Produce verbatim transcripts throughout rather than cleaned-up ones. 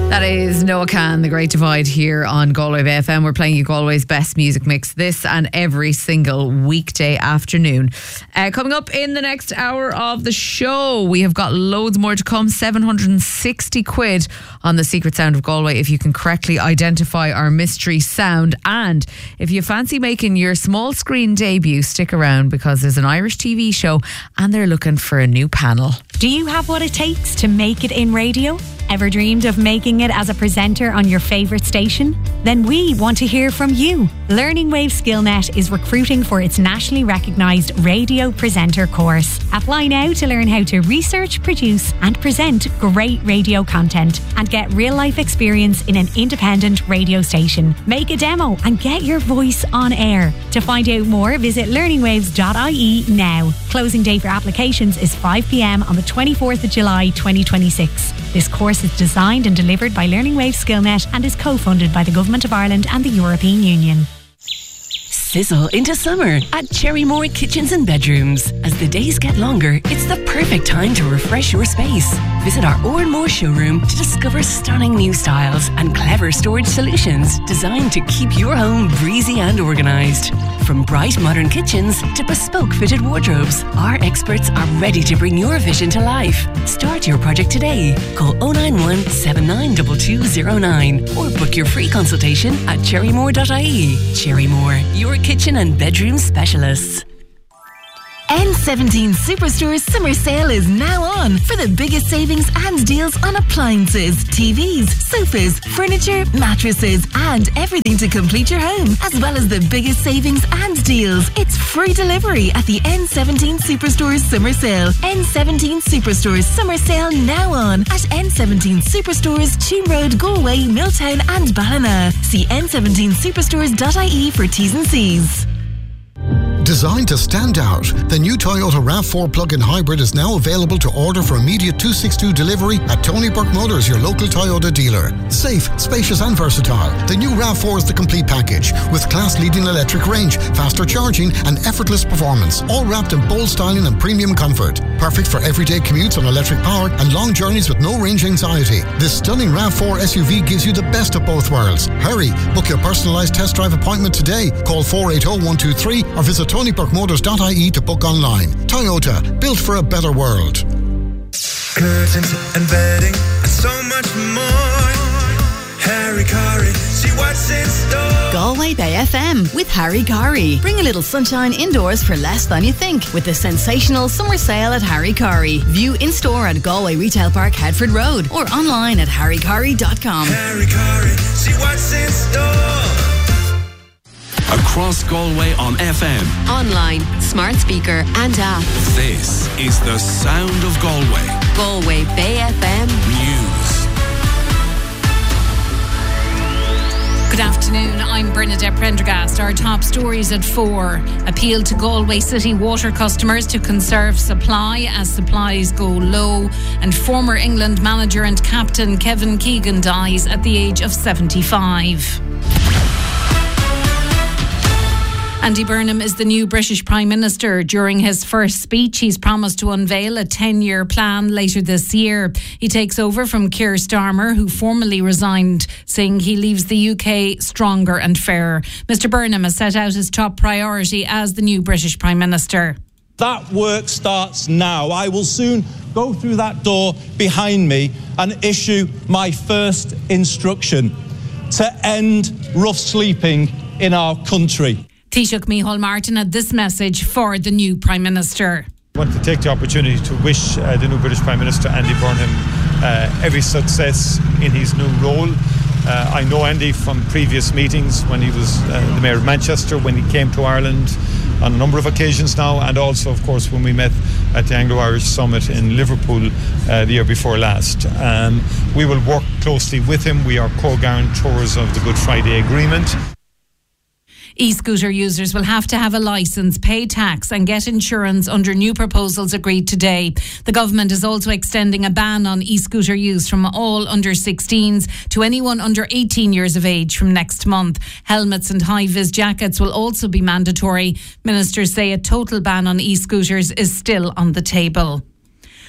That is Noah Kahan, The Great Divide, here on Galway Bay F M. We're playing you Galway's best music mix this and every single weekday afternoon. Uh, coming up in the next hour of the show, we have got loads more to come. seven hundred sixty quid on the secret sound of Galway if you can correctly identify our mystery sound. And if you fancy making your small screen debut, stick around because there's an Irish T V show and they're looking for a new panel. Do you have what it takes to make it in radio? Ever dreamed of making it as a presenter on your favourite station? Then we want to hear from you. Learning Wave SkillNet is recruiting for its nationally recognised radio presenter course. Apply now to learn how to research, produce and present great radio content and get real life experience in an independent radio station. Make a demo and get your voice on air. To find out more, visit learning waves dot I E now. Closing date for applications is five p.m. on the twenty-fourth of July twenty twenty-six. This course is designed and delivered by Learning Wave SkillNet and is co-funded by the Government of Ireland and the European Union. Sizzle into summer at Cherrymore Kitchens and Bedrooms. As the days get longer, it's the perfect time to refresh your space. Visit our Oranmore showroom to discover stunning new styles and clever storage solutions designed to keep your home breezy and organised. From bright modern kitchens to bespoke fitted wardrobes, our experts are ready to bring your vision to life. Start your project today. Call oh nine one, seven nine two two oh nine or book your free consultation at cherrymore dot I E. Cherrymore, your kitchen and bedroom specialists. N seventeen Superstore's summer sale is now on for the biggest savings and deals on appliances, T Vs, sofas, furniture, mattresses and everything to complete your home, as well as the biggest savings and deals. It's free delivery at the N seventeen Superstore's summer sale. N seventeen Superstore's summer sale now on at N seventeen Superstores, Cheam Road, Galway, Milltown and Ballina. See N seventeen superstores dot I E for T's and C's. Designed to stand out, the new Toyota RAV four plug-in hybrid is now available to order for immediate two sixty-two delivery at Tony Burke Motors, your local Toyota dealer. Safe, spacious and versatile, the new RAV four is the complete package with class-leading electric range, faster charging and effortless performance, all wrapped in bold styling and premium comfort. Perfect for everyday commutes on electric power and long journeys with no range anxiety. This stunning RAV four S U V gives you the best of both worlds. Hurry, book your personalised test drive appointment today. Call four eight zero, one two three or visit tony burke motors dot I E to book online. Toyota, built for a better world. Curtains and bedding and so much more. Harry Curry, see what's in store. Galway Bay F M with Harry Curry. Bring a little sunshine indoors for less than you think with the sensational summer sale at Harry Curry. View in store at Galway Retail Park, Headford Road, or online at harry curry dot com. Harry Curry, see what's in store. Across Galway on F M, online, smart speaker and app. This is the sound of Galway. Galway Bay F M News. Good afternoon, I'm Bernadette Prendergast. Our top stories at four. Appeal to Galway City water customers to conserve supply as supplies go low. And former England manager and captain Kevin Keegan dies at the age of seventy-five. Andy Burnham is the new British Prime Minister. During his first speech, he's promised to unveil a ten-year plan later this year. He takes over from Keir Starmer, who formally resigned, saying he leaves the U K stronger and fairer. Mr Burnham has set out his top priority as the new British Prime Minister. That work starts now. I will soon go through that door behind me and issue my first instruction to end rough sleeping in our country. Taoiseach Micheál Martin had this message for the new Prime Minister. I want to take the opportunity to wish uh, the new British Prime Minister, Andy Burnham, uh, every success in his new role. Uh, I know Andy from previous meetings when he was uh, the Mayor of Manchester, when he came to Ireland on a number of occasions now, and also, of course, when we met at the Anglo-Irish Summit in Liverpool uh, the year before last. Um, we will work closely with him. We are co-guarantors of the Good Friday Agreement. E-scooter users will have to have a licence, pay tax and get insurance under new proposals agreed today. The government is also extending a ban on e-scooter use from all under sixteens to anyone under eighteen years of age from next month. Helmets and high-vis jackets will also be mandatory. Ministers say a total ban on e-scooters is still on the table.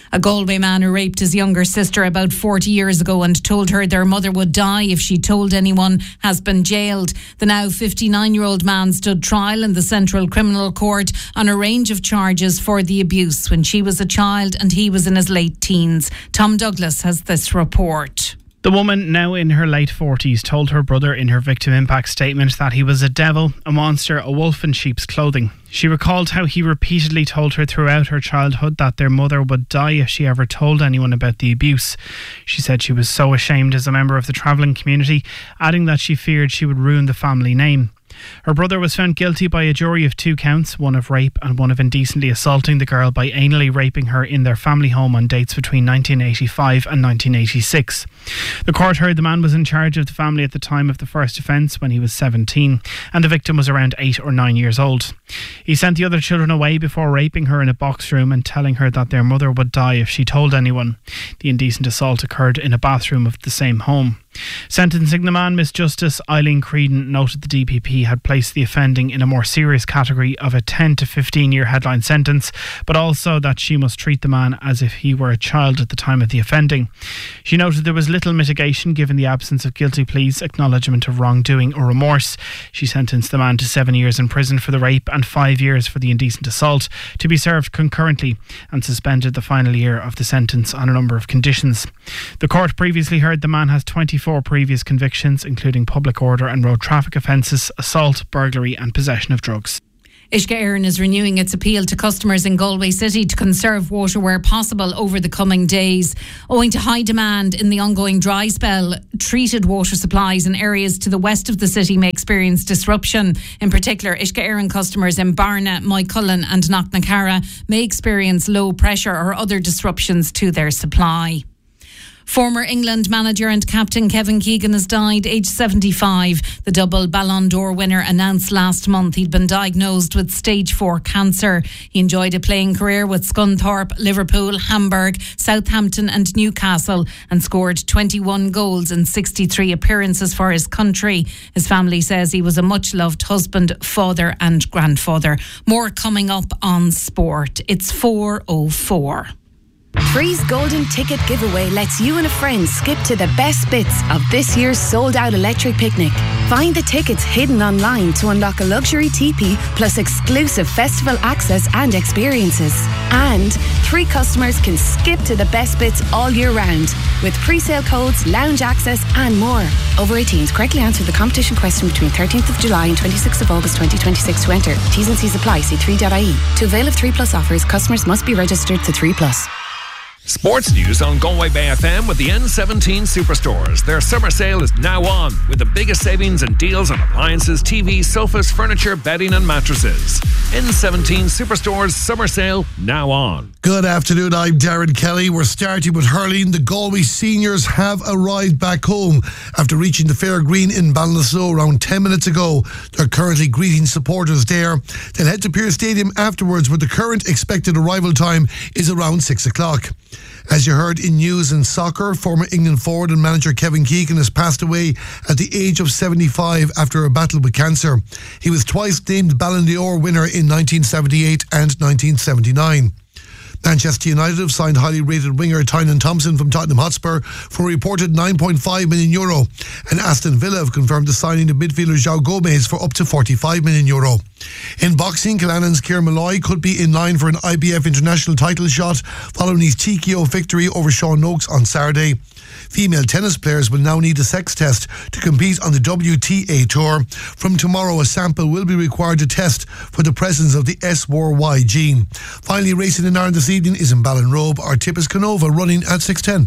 A Galway man who raped his younger sister about forty years ago and told her their mother would die if she told anyone has been jailed. The now fifty-nine-year-old man stood trial in the Central Criminal Court on a range of charges for the abuse when she was a child and he was in his late teens. Tom Douglas has this report. The woman, now in her late forties, told her brother in her victim impact statement that he was a devil, a monster, a wolf in sheep's clothing. She recalled how he repeatedly told her throughout her childhood that their mother would die if she ever told anyone about the abuse. She said she was so ashamed as a member of the travelling community, adding that she feared she would ruin the family name. Her brother was found guilty by a jury of two counts, one of rape and one of indecently assaulting the girl by anally raping her in their family home on dates between nineteen eighty-five and nineteen eighty-six. The court heard the man was in charge of the family at the time of the first offence when he was seventeen, and the victim was around eight or nine years old. He sent the other children away before raping her in a box room and telling her that their mother would die if she told anyone. The indecent assault occurred in a bathroom of the same home. Sentencing the man, Miss Justice Eileen Creedon noted the D P P had placed the offending in a more serious category of a ten to fifteen year headline sentence, but also that she must treat the man as if he were a child at the time of the offending. She noted there was little mitigation given the absence of guilty pleas, acknowledgement of wrongdoing or remorse. She sentenced the man to seven years in prison for the rape and five years for the indecent assault, to be served concurrently, and suspended the final year of the sentence on a number of conditions. The court previously heard the man has twenty-four previous convictions, including public order and road traffic offences, assault, burglary and possession of drugs. Uisce Éireann is renewing its appeal to customers in Galway City to conserve water where possible over the coming days. Owing to high demand in the ongoing dry spell, treated water supplies in areas to the west of the city may experience disruption. In particular, Uisce Éireann customers in Barna, Moycullen and Knocknacarra may experience low pressure or other disruptions to their supply. Former England manager and captain Kevin Keegan has died, aged seventy-five. The double Ballon d'Or winner announced last month he'd been diagnosed with stage four cancer. He enjoyed a playing career with Scunthorpe, Liverpool, Hamburg, Southampton and Newcastle, and scored twenty-one goals in sixty-three appearances for his country. His family says he was a much-loved husband, father and grandfather. More coming up on sport. It's four oh four. Free's Golden Ticket Giveaway lets you and a friend skip to the best bits of this year's sold-out electric picnic. Find the tickets hidden online to unlock a luxury teepee plus exclusive festival access and experiences. And three customers can skip to the best bits all year round with pre-sale codes, lounge access and more. Over eighteens, correctly answer the competition question between thirteenth of July and twenty-sixth of August twenty twenty-six to enter. T's and C's apply. See three dot I E. To avail of three plus offers, customers must be registered to three plus. Sports news on Galway Bay F M with the N seventeen Superstores. Their summer sale is now on with the biggest savings and deals on appliances, T Vs, sofas, furniture, bedding and mattresses. N seventeen Superstores summer sale now on. Good afternoon, I'm Darren Kelly. We're starting with hurling. The Galway seniors have arrived back home after reaching the Fair Green in Ballinasloe around ten minutes ago. They're currently greeting supporters there. They'll head to Pearse Stadium afterwards, where the current expected arrival time is around six o'clock. As you heard in news and soccer, former England forward and manager Kevin Keegan has passed away at the age of seventy-five after a battle with cancer. He was twice named Ballon d'Or winner in nineteen seventy-eight and nineteen seventy-nine. Manchester United have signed highly rated winger Tynan Thompson from Tottenham Hotspur for a reported nine point five million euro, and Aston Villa have confirmed the signing of midfielder João Gomez for up to forty-five million euro. In boxing, Kilannan's Ciara Malloy could be in line for an I B F international title shot following his T K O victory over Sean Noakes on Saturday. Female tennis players will now need a sex test to compete on the W T A Tour. From tomorrow, a sample will be required to test for the presence of the S four Y gene. Finally, racing in Ireland this evening is in Ballinrobe. Our tip is Canova running at six ten.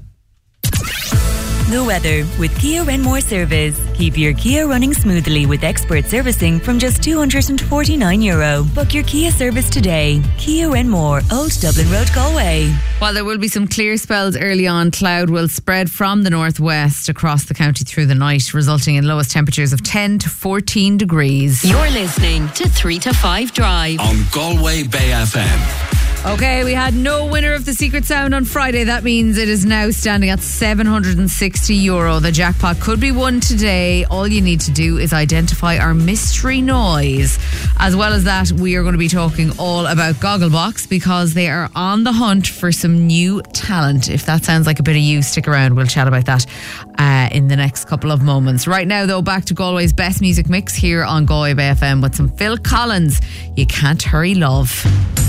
The weather with Kia Renmore Service. Keep your Kia running smoothly with expert servicing from just two hundred forty-nine euro. Book your Kia service today. Kia Renmore, Old Dublin Road, Galway. While there will be some clear spells early on, cloud will spread from the northwest across the county through the night, resulting in lowest temperatures of ten to fourteen degrees. You're listening to three to five Drive on Galway Bay F M. Okay, we had no winner of the Secret Sound on Friday. That means it is now standing at seven hundred sixty euro. The jackpot could be won today. All you need to do is identify our mystery noise. As well as that, we are going to be talking all about Gogglebox because they are on the hunt for some new talent. If that sounds like a bit of you, stick around. We'll chat about that uh, in the next couple of moments. Right now, though, back to Galway's best music mix here on Galway Bay F M with some Phil Collins. You Can't Hurry Love.